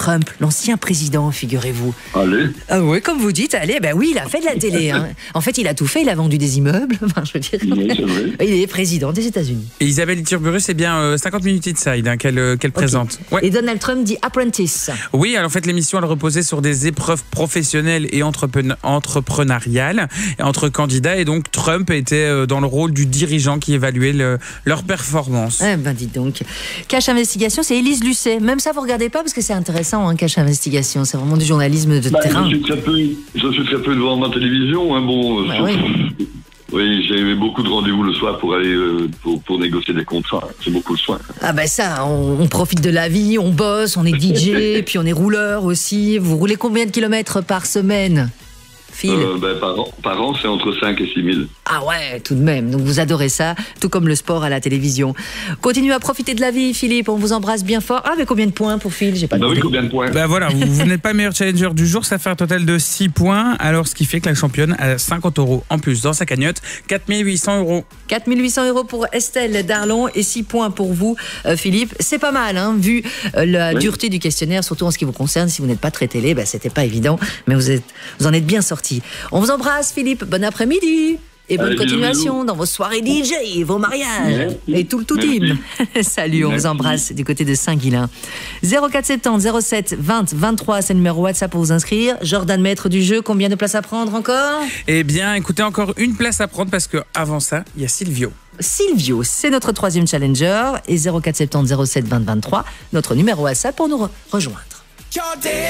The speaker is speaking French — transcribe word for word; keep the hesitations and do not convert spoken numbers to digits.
Trump, l'ancien président, figurez-vous. Allez. Ah oui, comme vous dites, allez, ben oui, il a fait de la télé. Hein. En fait, il a tout fait, il a vendu des immeubles. Enfin, je veux dire, Oui, c'est vrai. il est président des États-Unis. Et Isabelle Iturburu, c'est bien euh, cinquante minutes inside hein, qu'elle euh, qu'elle Okay. présente. Ouais. Et Donald Trump dit Apprentice. Oui, alors en fait, l'émission, elle reposait sur des épreuves professionnelles et entrepren- entrepreneuriales entre candidats. Et donc, Trump était euh, dans le rôle du dirigeant qui évaluait le, leur performance. Eh ben, dites donc. Cache Investigation, c'est Élise Lucet. Même ça, vous regardez pas parce que c'est intéressant, hein, Cache Investigation. C'est vraiment du journalisme de Bah, terrain. je suis très peu, je suis très peu devant ma télévision. Hein, bon, Bah, sauf- oui. oui, j'ai beaucoup de rendez-vous le soir pour aller euh, pour, pour négocier des contrats. C'est beaucoup le soin. Ah ben ça, on, on profite de la vie, on bosse, on est D J, puis on est rouleur aussi. Vous roulez combien de kilomètres par semaine, Phil? Euh, ben, par an, par an c'est entre cinq et six mille. Ah ouais, tout de même. Donc vous adorez ça, tout comme le sport à la télévision. Continuez à profiter de la vie, Philippe. On vous embrasse bien fort. Ah, mais combien de points pour Phil? J'ai pas Bah oui, demandé. combien de points? Bah voilà, vous, vous n'êtes pas meilleur challenger du jour, ça fait un total de six points, alors ce qui fait que la championne a cinquante euros en plus dans sa cagnotte, quatre mille huit cents euros. quatre mille huit cents euros pour Estelle Darlon et six points pour vous, euh, Philippe. C'est pas mal, hein, vu euh, la Oui. dureté du questionnaire, surtout en ce qui vous concerne. Si vous n'êtes pas très télé, bah, c'était pas évident, mais vous, êtes, vous en êtes bien sorti. On vous embrasse, Philippe. Bon après-midi. Et bonne Allez, bisous, continuation bisous. dans vos soirées D J, vos mariages Merci. et tout le tout Merci. team. Salut, on vous Merci. embrasse du côté de Saint-Guilain. zéro quatre soixante-dix zéro sept vingt vingt-trois, c'est le numéro WhatsApp pour vous inscrire. Jordan, maître du jeu, combien de places à prendre encore? Eh bien, écoutez, encore une place à prendre parce que avant ça, il y a Silvio. Silvio, c'est notre troisième challenger et zéro quatre soixante-dix zéro sept vingt vingt-trois, notre numéro WhatsApp pour nous re- rejoindre.